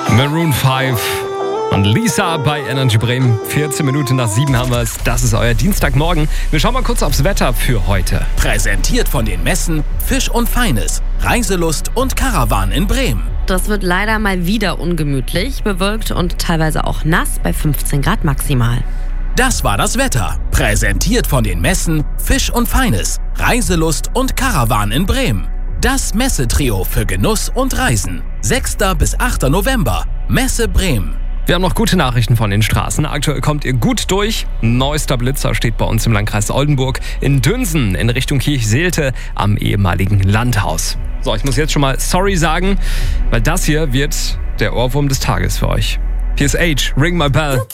Maroon 5 und Lisa bei Energy Bremen. 14 Minuten nach 7 haben wir es. Das ist euer Dienstagmorgen. Wir schauen mal kurz aufs Wetter für heute. Präsentiert von den Messen Fisch und Feines, Reiselust und Caravan in Bremen. Das wird leider mal wieder ungemütlich, bewölkt und teilweise auch nass bei 15 Grad maximal. Das war das Wetter. Präsentiert von den Messen Fisch und Feines, Reiselust und Caravan in Bremen. Das Messetrio für Genuss und Reisen. 6. bis 8. November. Messe Bremen. Wir haben noch gute Nachrichten von den Straßen. Aktuell kommt ihr gut durch. Neuester Blitzer steht bei uns im Landkreis Oldenburg in Dünsen in Richtung Kirchseelte am ehemaligen Landhaus. So, ich muss jetzt schon mal sorry sagen, weil das hier wird der Ohrwurm des Tages für euch. Hier ist Age, Ring My Bell.